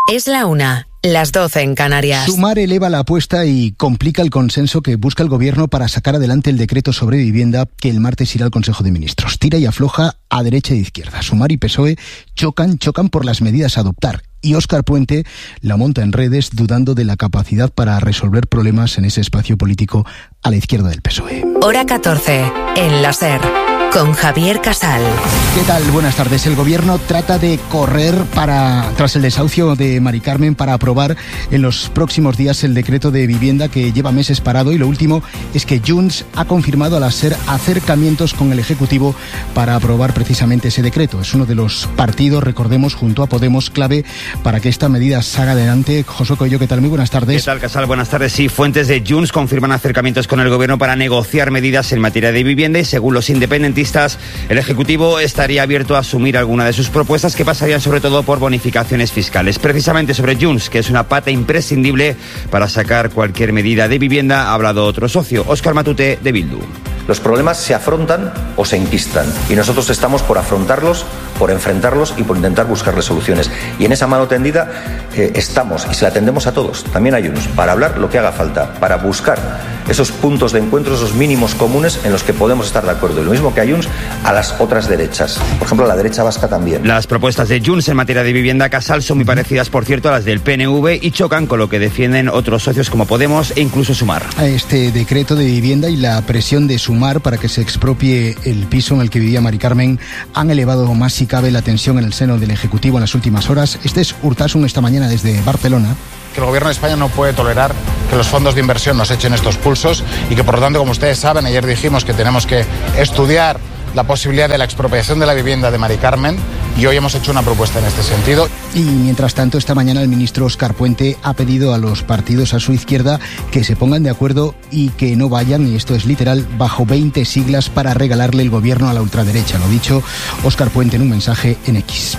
Es la 1, las 12 en Canarias. Sumar eleva la apuesta y complica el consenso que busca el Gobierno para sacar adelante el decreto sobre vivienda que el martes irá al Consejo de Ministros. Tira y afloja a derecha e izquierda. Sumar y PSOE chocan por las medidas a adoptar. Y Óscar Puente la monta en redes dudando de la capacidad para resolver problemas en ese espacio político a la izquierda del PSOE. Hora 14, en la SER, con Javier Casal. ¿Qué tal? Buenas tardes. El Gobierno trata de correr tras el desahucio de Mari Carmen para aprobar en los próximos días el decreto de vivienda que lleva meses parado, y lo último es que Junts ha confirmado a la SER acercamientos con el Ejecutivo para aprobar precisamente ese decreto. Es uno de los partidos, recordemos, junto a Podemos, clave para que esta medida salga adelante. José Coello, ¿qué tal? Muy buenas tardes. ¿Qué tal, Casal? Buenas tardes. Sí, fuentes de Junts confirman acercamientos con el Gobierno para negociar medidas en materia de vivienda y, según los independentistas, el Ejecutivo estaría abierto a asumir alguna de sus propuestas, que pasarían sobre todo por bonificaciones fiscales. Precisamente sobre Junts, que es una pata imprescindible para sacar cualquier medida de vivienda, ha hablado otro socio, Óscar Matute, de Bildu. Los problemas se afrontan o se enquistan, y nosotros estamos por afrontarlos, por enfrentarlos y por intentar buscarles soluciones. Y en esa mano tendida estamos, y se la tendemos a todos, también a Junts, para hablar lo que haga falta, para buscar esos puntos de encuentro, esos mínimos comunes en los que podemos estar de acuerdo. Y lo mismo que a Junts, a las otras derechas. Por ejemplo, a la derecha vasca también. Las propuestas de Junts en materia de vivienda, Casal, son muy parecidas, por cierto, a las del PNV y chocan con lo que defienden otros socios como Podemos e incluso Sumar. Este decreto de vivienda y la presión de Sumar para que se expropie el piso en el que vivía Mari Carmen han elevado más si cabe la tensión en el seno del Ejecutivo en las últimas horas. Este es Urtasun esta mañana desde Barcelona. Que el Gobierno de España no puede tolerar que los fondos de inversión nos echen estos pulsos y que, por lo tanto, como ustedes saben, ayer dijimos que tenemos que estudiar la posibilidad de la expropiación de la vivienda de Mari Carmen, y hoy hemos hecho una propuesta en este sentido. Y mientras tanto, esta mañana el ministro Óscar Puente ha pedido a los partidos a su izquierda que se pongan de acuerdo y que no vayan, y esto es literal, bajo 20 siglas para regalarle el gobierno a la ultraderecha. Lo ha dicho Óscar Puente en un mensaje en X.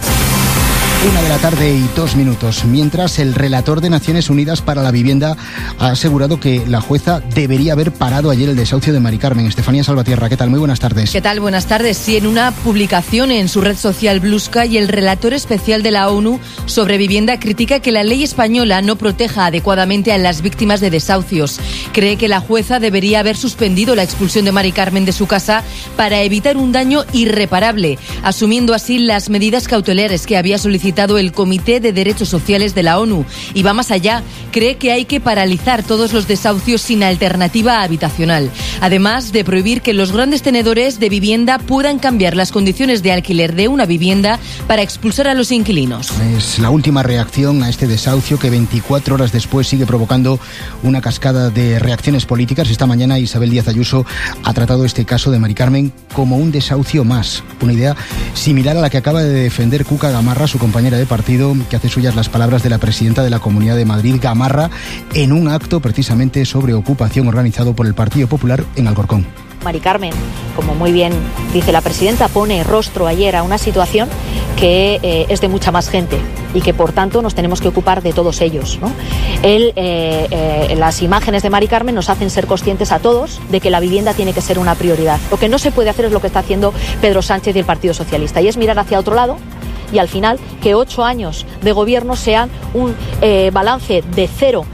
1:02 PM. Mientras, el relator de Naciones Unidas para la Vivienda ha asegurado que la jueza debería haber parado ayer el desahucio de Mari Carmen. Estefanía Salvatierra, ¿qué tal? Muy buenas tardes. ¿Qué tal? Buenas tardes. Sí, en una publicación en su red social Blue Sky, el relator especial de la ONU sobre vivienda critica que la ley española no proteja adecuadamente a las víctimas de desahucios. Cree que la jueza debería haber suspendido la expulsión de Mari Carmen de su casa para evitar un daño irreparable, asumiendo así las medidas cautelares que había solicitado el Comité de Derechos Sociales de la ONU. Y va más allá, cree que hay que paralizar todos los desahucios sin alternativa habitacional, además de prohibir que los grandes tenedores de vivienda puedan cambiar las condiciones de alquiler de una vivienda para expulsar a los inquilinos. Es la última reacción a este desahucio que 24 horas después sigue provocando una cascada de reacciones políticas. Esta mañana Isabel Díaz Ayuso ha tratado este caso de Mari Carmen como un desahucio más, una idea similar a la que acaba de defender Cuca Gamarra, su compañera de partido, que hace suyas las palabras de la presidenta de la Comunidad de Madrid, Gamarra, en un acto precisamente sobre ocupación organizado por el Partido Popular en Alcorcón. Mari Carmen, como muy bien dice la presidenta, pone rostro ayer a una situación que es de mucha más gente y que, por tanto, nos tenemos que ocupar de todos ellos, ¿no? Las imágenes de Mari Carmen nos hacen ser conscientes a todos de que la vivienda tiene que ser una prioridad. Lo que no se puede hacer es lo que está haciendo Pedro Sánchez y el Partido Socialista, y es mirar hacia otro lado, y al final que 8 años de gobierno sean un balance de cero,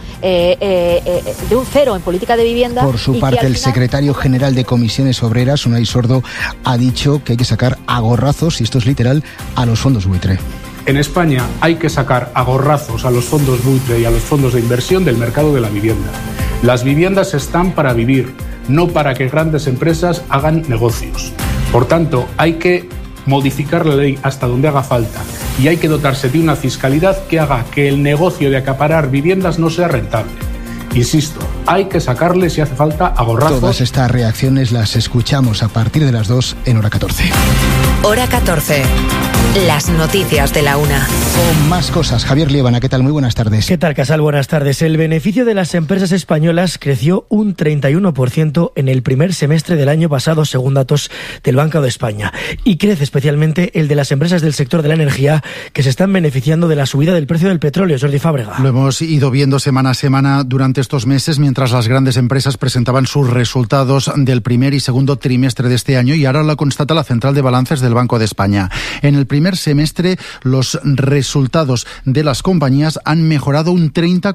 de un cero en política de vivienda. Por su parte, el secretario general de Comisiones Obreras, Unai Sordo, ha dicho que hay que sacar a gorrazos, y esto es literal, a los fondos buitre. En España hay que sacar a gorrazos a los fondos buitre y a los fondos de inversión del mercado de la vivienda. Las viviendas están para vivir, no para que grandes empresas hagan negocios. Por tanto, hay que modificar la ley hasta donde haga falta, y hay que dotarse de una fiscalidad que haga que el negocio de acaparar viviendas no sea rentable. Insisto, hay que sacarle, si hace falta, a gorrazos. Todas estas reacciones las escuchamos a partir de las 2 en Hora 14. Hora 14. Las noticias de la 1. Con más cosas, Javier Liébana, ¿qué tal? Muy buenas tardes. ¿Qué tal, Casal? Buenas tardes. El beneficio de las empresas españolas creció un 31% en el primer semestre del año pasado, según datos del Banco de España. Y crece especialmente el de las empresas del sector de la energía, que se están beneficiando de la subida del precio del petróleo. Jordi Fábrega. Lo hemos ido viendo semana a semana durante durante estos meses mientras las grandes empresas presentaban sus resultados del primer y segundo trimestre de este año, y ahora lo constata la Central de Balances del Banco de España. En el primer semestre, los resultados de las compañías han mejorado un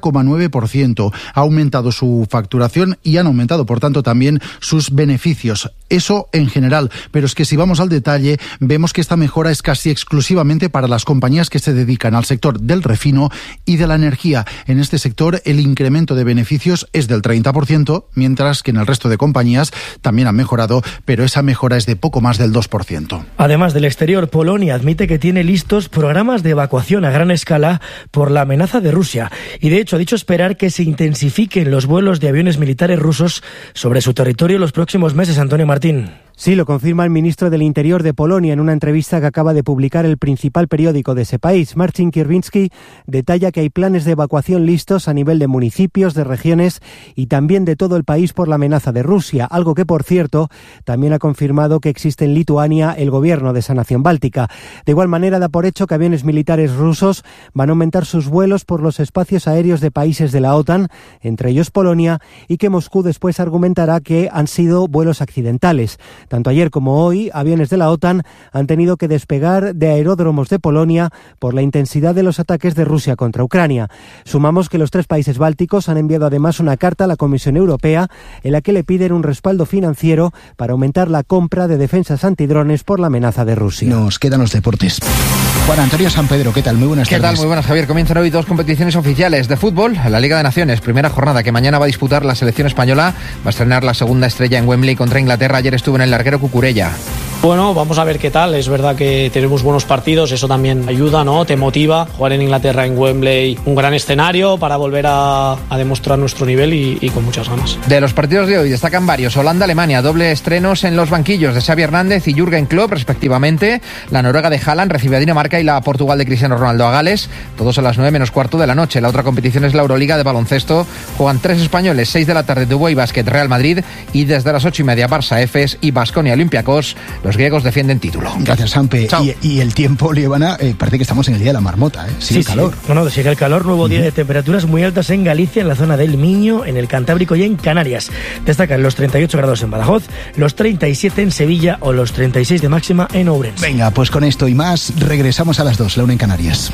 30,9%. Ha aumentado su facturación y han aumentado, por tanto, también sus beneficios. Eso en general, pero es que si vamos al detalle, vemos que esta mejora es casi exclusivamente para las compañías que se dedican al sector del refino y de la energía. En este sector, el incremento de beneficios es del 30%, mientras que en el resto de compañías también han mejorado, pero esa mejora es de poco más del 2%. Además del exterior, Polonia admite que tiene listos programas de evacuación a gran escala por la amenaza de Rusia, y de hecho ha dicho esperar que se intensifiquen los vuelos de aviones militares rusos sobre su territorio en los próximos meses. Antonio Martín. Sí, lo confirma el ministro del Interior de Polonia en una entrevista que acaba de publicar el principal periódico de ese país. Marcin Kierwiński detalla que hay planes de evacuación listos a nivel de municipios, de regiones y también de todo el país por la amenaza de Rusia, algo que, por cierto, también ha confirmado que existe en Lituania el gobierno de esa nación báltica. De igual manera, da por hecho que aviones militares rusos van a aumentar sus vuelos por los espacios aéreos de países de la OTAN, entre ellos Polonia, y que Moscú después argumentará que han sido vuelos accidentales. Tanto ayer como hoy, aviones de la OTAN han tenido que despegar de aeródromos de Polonia por la intensidad de los ataques de Rusia contra Ucrania. Sumamos que los 3 países bálticos han enviado además una carta a la Comisión Europea en la que le piden un respaldo financiero para aumentar la compra de defensas antidrones por la amenaza de Rusia. Nos quedan los deportes. Juan Antonio San Pedro, ¿qué tal? Muy buenas tardes. ¿Qué tal? Muy buenas, Javier. Comienzan hoy 2 competiciones oficiales de fútbol. La Liga de Naciones, primera jornada que mañana va a disputar la selección española. Va a estrenar la segunda estrella en Wembley contra Inglaterra. Ayer estuvo en el larguero Cucurella. Bueno, vamos a ver qué tal. Es verdad que tenemos buenos partidos, eso también ayuda, ¿no? Te motiva. Jugar en Inglaterra, en Wembley, un gran escenario para volver a demostrar nuestro nivel y con muchas ganas. De los partidos de hoy destacan varios. Holanda-Alemania, doble estrenos en los banquillos de Xavi Hernández y Jürgen Klopp, respectivamente. La Noruega de Haaland recibe a Dinamarca y la Portugal de Cristiano Ronaldo a Gales, todos a las 9:15 de la noche. La otra competición es la Euroliga de baloncesto. Juegan 3 españoles, 6 de la tarde, Dubái Basket Real Madrid, y desde las 8:30 Barça Efes y Baskonia Olympiacos. Los griegos defienden título. Gracias, Sampe. Y el tiempo, Liebana, parece que estamos en el día de la marmota, ¿eh? Sigue el calor. Sí. No, sigue el calor. Nuevo día de temperaturas muy altas en Galicia, en la zona del Miño, en el Cantábrico y en Canarias. Destacan los 38 grados en Badajoz, los 37 en Sevilla o los 36 de máxima en Ourense. Venga, pues con esto y más regresamos a las 2, la 1 en Canarias.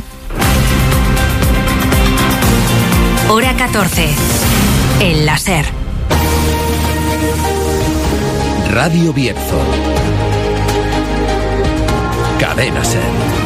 Hora 14. El láser. Radio Bierzo. Cadena SER.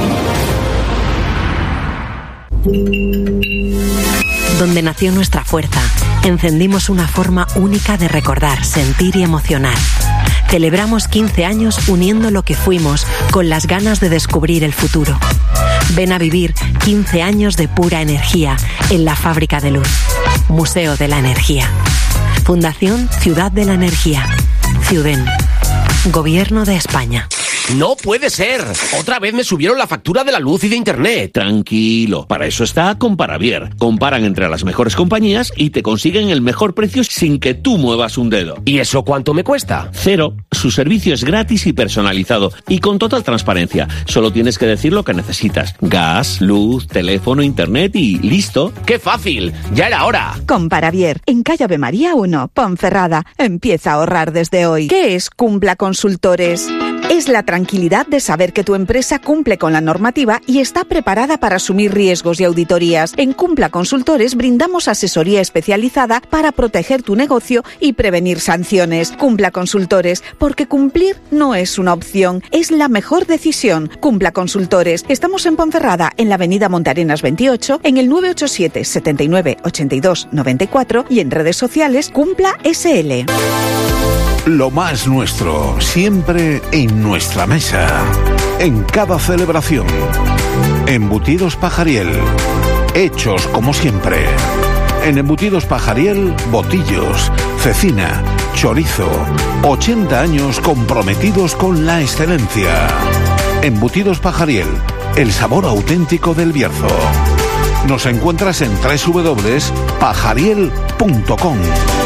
Donde nació nuestra fuerza, encendimos una forma única de recordar, sentir y emocionar. Celebramos 15 años uniendo lo que fuimos con las ganas de descubrir el futuro. Ven a vivir 15 años de pura energía en la Fábrica de Luz. Museo de la Energía. Fundación Ciudad de la Energía. Ciuden. Gobierno de España. ¡No puede ser! Otra vez me subieron la factura de la luz y de internet. Tranquilo, para eso está Comparavier. Comparan entre las mejores compañías y te consiguen el mejor precio sin que tú muevas un dedo. ¿Y eso cuánto me cuesta? 0. Su servicio es gratis y personalizado y con total transparencia. Solo tienes que decir lo que necesitas. Gas, luz, teléfono, internet y listo. ¡Qué fácil! ¡Ya era hora! Comparavier, en calle Ave María 1, Ponferrada. Empieza a ahorrar desde hoy. ¿Qué es Cumpla Consultores? Es la tranquilidad de saber que tu empresa cumple con la normativa y está preparada para asumir riesgos y auditorías. En Cumpla Consultores brindamos asesoría especializada para proteger tu negocio y prevenir sanciones. Cumpla Consultores, porque cumplir no es una opción, es la mejor decisión. Cumpla Consultores. Estamos en Ponferrada, en la avenida Montarenas 28, en el 987 79 82 94 y en redes sociales Cumpla SL. Lo más nuestro, siempre en nuestra mesa, en cada celebración. Embutidos Pajariel, hechos como siempre. En Embutidos Pajariel, botillos, cecina, chorizo, 80 años comprometidos con la excelencia. Embutidos Pajariel, el sabor auténtico del Bierzo. Nos encuentras en www.pajariel.com.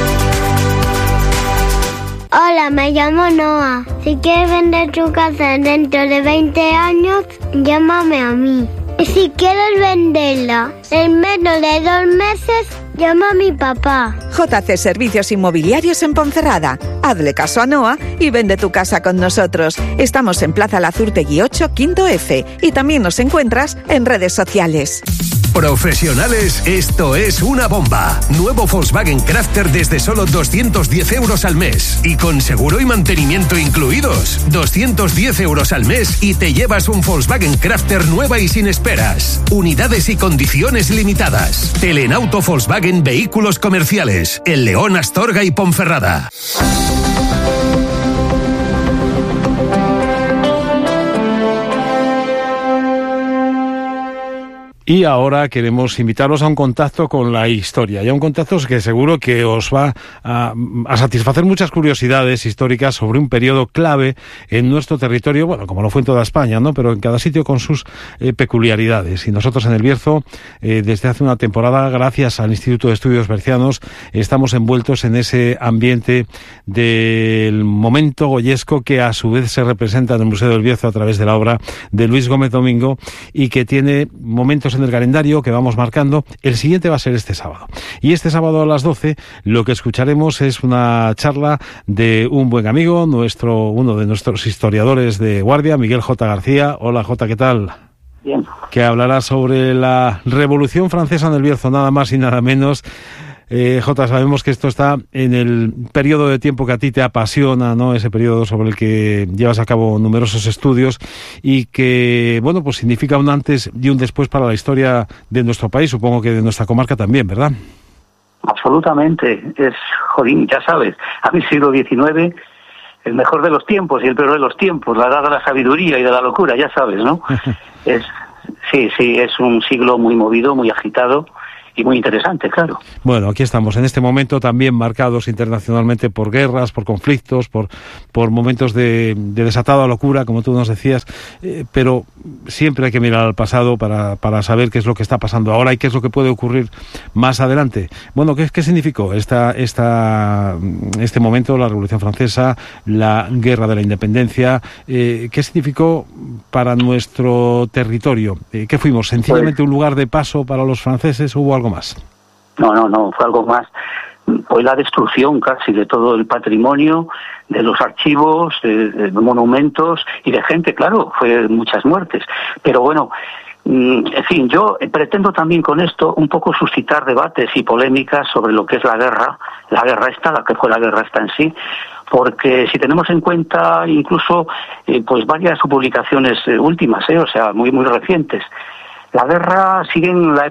Hola, me llamo Noah. Si quieres vender tu casa dentro de 20 años, llámame a mí. Y si quieres venderla en menos de 2 meses, Llama a mi papá. JC Servicios Inmobiliarios en Ponferrada. Hazle caso a Noa y vende tu casa con nosotros. Estamos en Plaza Lazurtegui 8, quinto F. Y también nos encuentras en redes sociales. Profesionales, esto es una bomba. Nuevo Volkswagen Crafter desde solo 210 euros al mes. Y con seguro y mantenimiento incluidos. 210 euros al mes y te llevas un Volkswagen Crafter nueva y sin esperas. Unidades y condiciones limitadas. Telenauto Volkswagen Vehículos Comerciales. En León, Astorga y Ponferrada. Y ahora queremos invitaros a un contacto con la historia, y a un contacto que seguro que os va a satisfacer muchas curiosidades históricas sobre un periodo clave en nuestro territorio, bueno, como lo fue en toda España, ¿no? Pero en cada sitio con sus peculiaridades. Y nosotros en El Bierzo, desde hace una temporada, gracias al Instituto de Estudios Bercianos, estamos envueltos en ese ambiente del momento goyesco que a su vez se representa en el Museo del Bierzo a través de la obra de Luis Gómez Domingo, y que tiene momentos en el calendario que vamos marcando. El siguiente va a ser este sábado. Y este sábado a las 12 lo que escucharemos es una charla de un buen amigo, uno de nuestros historiadores de guardia, Miguel J. García. Hola J, ¿qué tal? Bien. Que hablará sobre la Revolución Francesa en el Bierzo, nada más y nada menos. Jota, sabemos que esto está en el periodo de tiempo que a ti te apasiona, ¿no? Ese periodo sobre el que llevas a cabo numerosos estudios y que, bueno, pues significa un antes y un después para la historia de nuestro país, supongo que de nuestra comarca también, ¿verdad? Absolutamente. Jodín, ya sabes, a mi siglo XIX, el mejor de los tiempos y el peor de los tiempos, la edad de la sabiduría y de la locura, ya sabes, ¿no? Sí, es un siglo muy movido, muy agitado, y muy interesante, claro. Bueno, aquí estamos, en este momento también marcados internacionalmente por guerras, por conflictos, por momentos de desatada locura, como tú nos decías, pero siempre hay que mirar al pasado para saber qué es lo que está pasando ahora y qué es lo que puede ocurrir más adelante. Bueno, ¿qué significó este momento, la Revolución Francesa, la Guerra de la Independencia? ¿Qué significó para nuestro territorio? ¿Qué fuimos? ¿Sencillamente un lugar de paso para los franceses? ¿Hubo algo más? No, fue algo más. Fue la destrucción casi de todo el patrimonio, de los archivos, de monumentos y de gente, claro, fue muchas muertes. Pero bueno, en fin, yo pretendo también con esto un poco suscitar debates y polémicas sobre lo que es la guerra esta, la que fue la guerra esta en sí, porque si tenemos en cuenta incluso pues varias publicaciones últimas, o sea, muy recientes, la guerra siguen un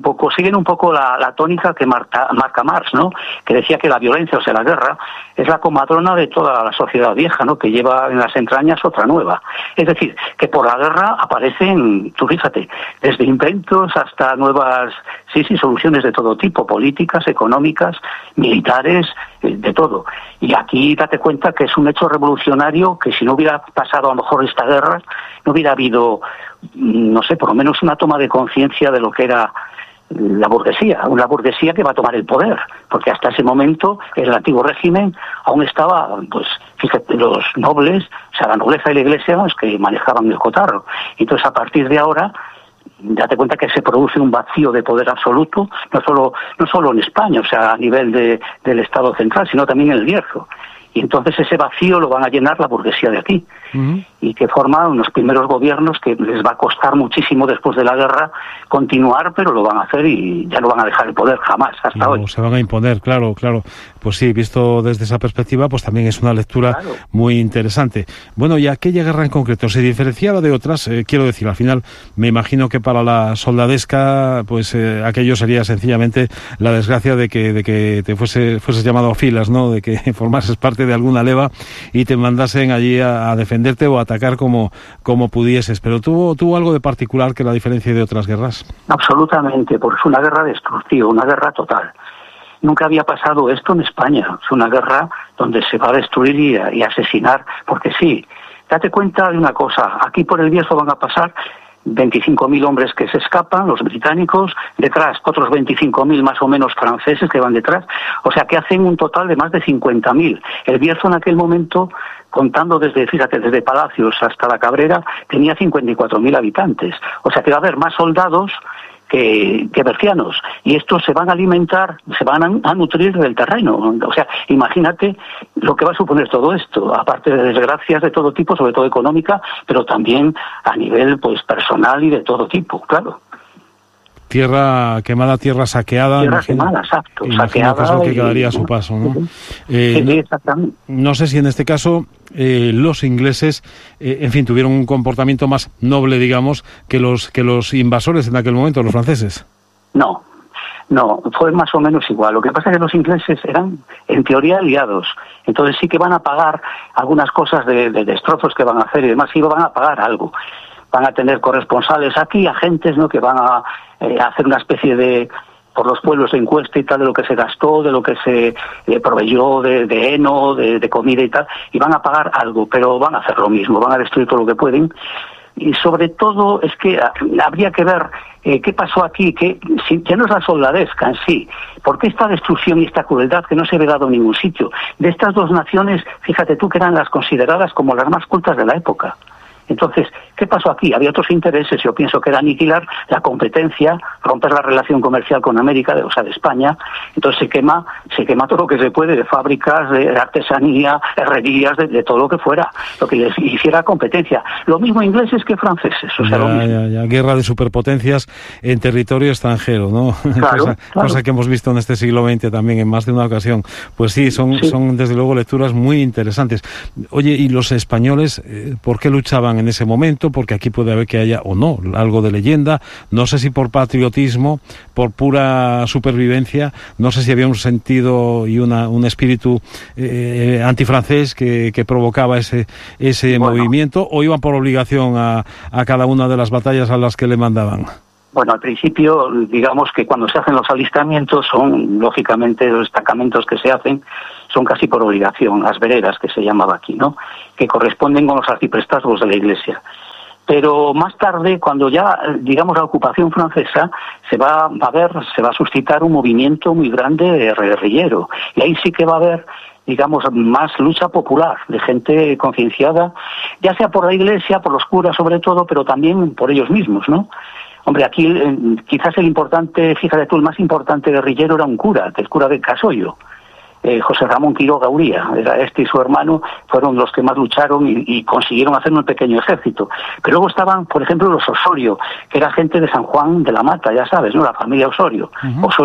poco la tónica que marca Marx, ¿no? Que decía que la violencia, o sea, la guerra, es la comadrona de toda la sociedad vieja, ¿no? Que lleva en las entrañas otra nueva. Es decir, que por la guerra aparecen, tú fíjate, desde inventos hasta nuevas, soluciones de todo tipo, políticas, económicas, militares, de todo. Y aquí date cuenta que es un hecho revolucionario que si no hubiera pasado a lo mejor esta guerra, no hubiera habido, no sé, por lo menos una toma de conciencia de lo que era la burguesía, una burguesía que va a tomar el poder, porque hasta ese momento el antiguo régimen aún estaba, pues, fíjate, los nobles, o sea, la nobleza y la iglesia, los que manejaban el cotarro. Entonces, a partir de ahora, date cuenta que se produce un vacío de poder absoluto, no solo en España, o sea, a nivel del Estado central, sino también en el Bierzo. Y entonces ese vacío lo van a llenar la burguesía de aquí. Y que forman unos primeros gobiernos que les va a costar muchísimo después de la guerra continuar, pero lo van a hacer y ya no van a dejar el poder jamás, hasta hoy. Se van a imponer, claro. Pues sí, visto desde esa perspectiva, pues también es una lectura muy interesante. Bueno, ¿y aquella guerra en concreto se diferenciaba de otras? Quiero decir, al final, me imagino que para la soldadesca, pues aquello sería sencillamente la desgracia de que te fueses llamado a filas, ¿no? De que formases parte de alguna leva y te mandasen allí a defenderte o a atacar como pudieses. Pero ¿tuvo algo de particular que la diferencia de otras guerras? Absolutamente, porque es una guerra destructiva, una guerra total. Nunca había pasado esto en España. Es una guerra donde se va a destruir y asesinar, porque sí. Date cuenta de una cosa, aquí por el Bierzo van a pasar 25.000 hombres que se escapan, los británicos, detrás otros 25.000 más o menos franceses que van detrás, o sea que hacen un total de más de 50.000. El Bierzo en aquel momento, contando desde Palacios hasta la Cabrera, tenía 54.000 habitantes, o sea que va a haber más soldados que bercianos, y estos se van a alimentar, se van a nutrir del terreno. O sea, imagínate lo que va a suponer todo esto, aparte de desgracias de todo tipo, sobre todo económica, pero también a nivel pues personal y de todo tipo, claro. Tierra quemada, tierra saqueada. Tierra quemada, exacto. Saqueada, que es lo que quedaría a su paso, ¿no? Sí, exactamente. No sé si en este caso los ingleses, en fin, tuvieron un comportamiento más noble, digamos, que los invasores en aquel momento, los franceses. No, fue más o menos igual. Lo que pasa es que los ingleses eran, en teoría, aliados. Entonces sí que van a pagar algunas cosas de destrozos que van a hacer y demás, sí van a pagar algo. Van a tener corresponsales aquí, agentes, ¿no?, que van a hacer una especie de, por los pueblos, de encuesta y tal, de lo que se gastó, de lo que se proveyó de heno, de comida y tal, y van a pagar algo, pero van a hacer lo mismo, van a destruir todo lo que pueden. Y sobre todo es que habría que ver qué pasó aquí, que no es la soldadesca en sí, porque esta destrucción y esta crueldad que no se ve dado en ningún sitio. De estas dos naciones, fíjate tú que eran las consideradas como las más cultas de la época. Entonces, ¿qué pasó aquí? Había otros intereses, yo pienso que era aniquilar la competencia, romper la relación comercial con América, o sea, de España. Entonces se quema todo lo que se puede, de fábricas, de artesanía, herrerías, de todo lo que fuera, lo que les hiciera competencia. Lo mismo ingleses que franceses, o sea, lo mismo. Ya. Guerra de superpotencias en territorio extranjero, ¿no? Claro, cosa que hemos visto en este siglo XX también en más de una ocasión. Pues sí, son desde luego lecturas muy interesantes. Oye, ¿y los españoles por qué luchaban en ese momento? Porque aquí puede haber que haya o no algo de leyenda, no sé si por patriotismo, por pura supervivencia, no sé si había un sentido y un espíritu antifrancés que provocaba ese movimiento, o iban por obligación a cada una de las batallas a las que le mandaban. Bueno, al principio, digamos que cuando se hacen los alistamientos son, lógicamente, los destacamentos que se hacen son casi por obligación, las veredas, que se llamaba aquí, ¿no?, que corresponden con los arciprestazgos de la Iglesia. Pero más tarde, cuando ya, digamos, la ocupación francesa, se va a suscitar un movimiento muy grande de guerrillero, y ahí sí que va a haber, digamos, más lucha popular, de gente concienciada, ya sea por la Iglesia, por los curas sobre todo, pero también por ellos mismos, ¿no? Hombre, aquí quizás el más importante guerrillero era un cura, el cura de Casollo, José Ramón Quiroga Uría. Era este y su hermano, fueron los que más lucharon y consiguieron hacer un pequeño ejército. Pero luego estaban, por ejemplo, los Osorio, que era gente de San Juan de la Mata, ya sabes, ¿no?, la familia Osorio.